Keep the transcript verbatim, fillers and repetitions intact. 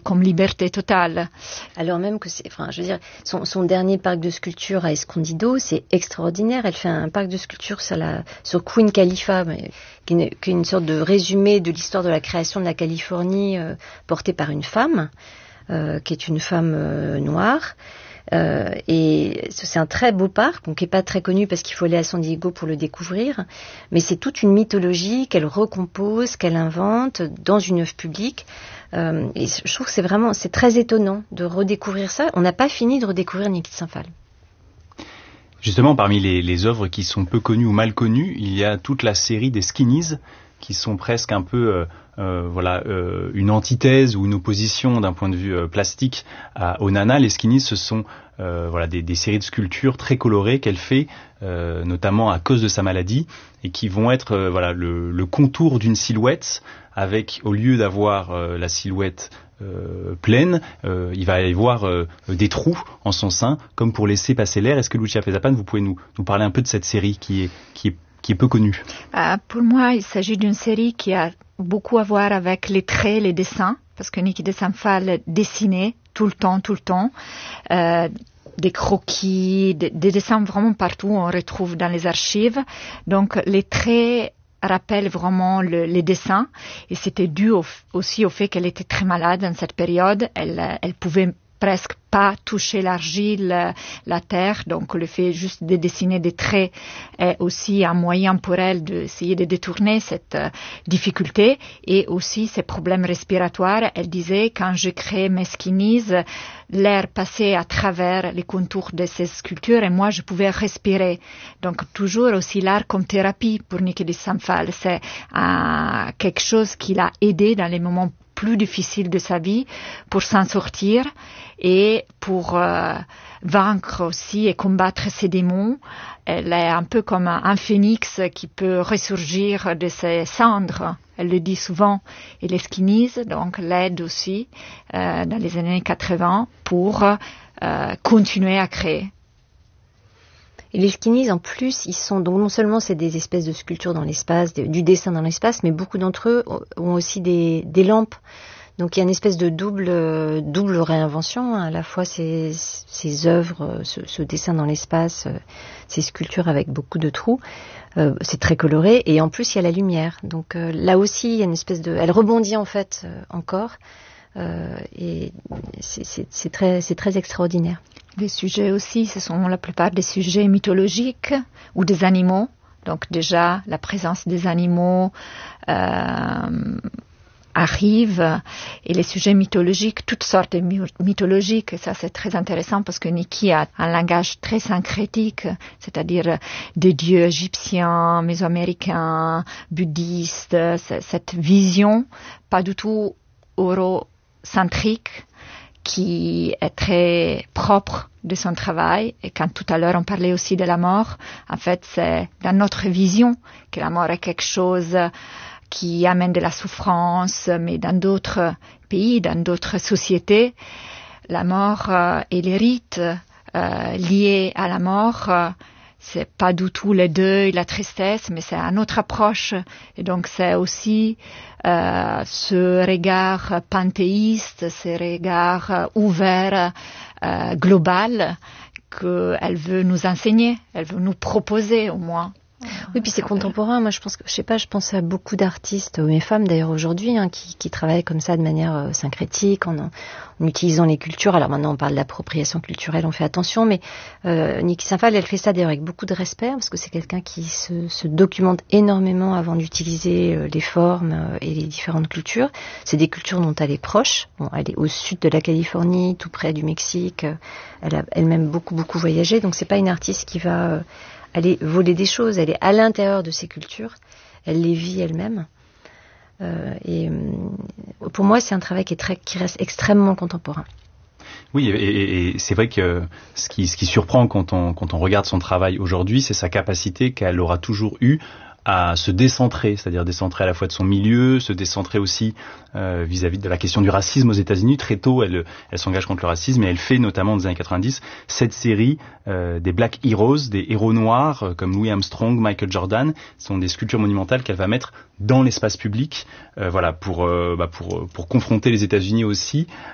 comme liberté totale. Alors même que c'est, enfin, je veux dire, son, son dernier parc de sculpture à Escondido, c'est extraordinaire. Elle fait un parc de sculpture sur, la, sur Queen Khalifa, mais, qui, est une, qui est une sorte de résumé de l'histoire de la création de la Californie euh, portée par une femme, euh, qui est une femme euh, noire. Euh, et c'est un très beau parc, donc qui est pas très connu parce qu'il faut aller à San Diego pour le découvrir, mais c'est toute une mythologie qu'elle recompose, qu'elle invente dans une œuvre publique. Euh, et je trouve que c'est vraiment, c'est très étonnant de redécouvrir ça. On n'a pas fini de redécouvrir Niki de Saint-Phalle. Justement, parmi les, les œuvres qui sont peu connues ou mal connues, il y a toute la série des Skinnies, qui sont presque un peu euh, euh, voilà euh, une antithèse ou une opposition d'un point de vue euh, plastique à, aux nanas. Les Skinnies, ce sont euh, voilà des, des séries de sculptures très colorées qu'elle fait, euh, notamment à cause de sa maladie, et qui vont être euh, voilà le, le contour d'une silhouette, avec, au lieu d'avoir euh, la silhouette euh, pleine, euh, il va y avoir euh, des trous en son sein, comme pour laisser passer l'air. Est-ce que Lucia Fezapan, vous pouvez nous, nous parler un peu de cette série qui est, qui est qui est peu connue? Euh, pour moi, il s'agit d'une série qui a beaucoup à voir avec les traits, les dessins, parce que Niki de Saint-Phalle dessinait tout le temps, tout le temps, euh, des croquis, des, des dessins vraiment partout, on retrouve dans les archives. Donc les traits rappellent vraiment le, les dessins, et c'était dû au, aussi au fait qu'elle était très malade dans cette période. Elle, elle pouvait presque pas toucher l'argile, la terre, donc le fait juste de dessiner des traits est aussi un moyen pour elle d'essayer de détourner cette euh, difficulté, et aussi ses problèmes respiratoires. Elle disait, quand je crée mes skinnies, l'air passait à travers les contours de ces sculptures et moi je pouvais respirer. Donc toujours aussi l'art comme thérapie pour Niki de Saint-Phalle, c'est euh, quelque chose qui l'a aidé dans les moments plus difficile de sa vie pour s'en sortir et pour euh, vaincre aussi et combattre ses démons. Elle est un peu comme un, un phénix qui peut ressurgir de ses cendres. Elle le dit souvent. Et les Skinnies, donc, l'aident aussi euh, dans les années quatre-vingts pour euh, continuer à créer. Et les Skinnies, en plus, ils sont donc non seulement c'est des espèces de sculptures dans l'espace, du dessin dans l'espace, mais beaucoup d'entre eux ont aussi des, des lampes. Donc il y a une espèce de double euh, double réinvention, hein, à la fois ces, ces œuvres, ce, ce dessin dans l'espace, euh, ces sculptures avec beaucoup de trous, euh, c'est très coloré, et en plus il y a la lumière. Donc euh, là aussi il y a une espèce de, elle rebondit en fait euh, encore, euh, et c'est, c'est, c'est très c'est très extraordinaire. Les sujets aussi, ce sont la plupart des sujets mythologiques ou des animaux. Donc déjà, la présence des animaux euh, arrive, et les sujets mythologiques, toutes sortes de mythologiques, et ça c'est très intéressant parce que Niki a un langage très syncrétique, c'est-à-dire des dieux égyptiens, mésoaméricains, bouddhistes, cette vision pas du tout eurocentrique, qui est très propre de son travail. Et quand tout à l'heure on parlait aussi de la mort, en fait c'est dans notre vision que la mort est quelque chose qui amène de la souffrance, mais dans d'autres pays, dans d'autres sociétés, la mort euh, et les rites euh, liés à la mort, euh, c'est pas du tout le deuil, la tristesse, mais c'est une autre approche. Et donc c'est aussi euh, ce regard panthéiste, ce regard ouvert, euh, global, qu'elle veut nous enseigner, elle veut nous proposer au moins. Oui, puis c'est contemporain. Moi, je pense que, je sais pas, je pense à beaucoup d'artistes, hommes et femmes d'ailleurs aujourd'hui, hein, qui, qui travaillent comme ça de manière euh, syncrétique, en, en utilisant les cultures. Alors maintenant, on parle d'appropriation culturelle, on fait attention, mais euh, Niki Saint-Phalle, elle fait ça d'ailleurs avec beaucoup de respect, parce que c'est quelqu'un qui se, se documente énormément avant d'utiliser euh, les formes euh, et les différentes cultures. C'est des cultures dont elle est proche. Bon, elle est au sud de la Californie, tout près du Mexique. Elle a elle-même beaucoup, beaucoup voyagé, donc c'est pas une artiste qui va euh, aller voler des choses, elle est à l'intérieur de ces cultures, elle les vit elle-même. Euh, et euh, pour moi, c'est un travail qui, est très, qui reste extrêmement contemporain. Oui, et, et, et c'est vrai que ce qui, ce qui surprend quand on, quand on regarde son travail aujourd'hui, c'est sa capacité qu'elle aura toujours eue à se décentrer, c'est-à-dire décentrer à la fois de son milieu, se décentrer aussi euh, vis-à-vis de la question du racisme aux États-Unis. Très tôt, elle, elle s'engage contre le racisme, et elle fait notamment dans les années quatre-vingt-dix cette série euh, des Black Heroes, des héros noirs euh, comme Louis Armstrong, Michael Jordan. Ce sont des sculptures monumentales qu'elle va mettre dans l'espace public, euh, voilà, pour, euh, bah, pour, pour confronter les États-Unis aussi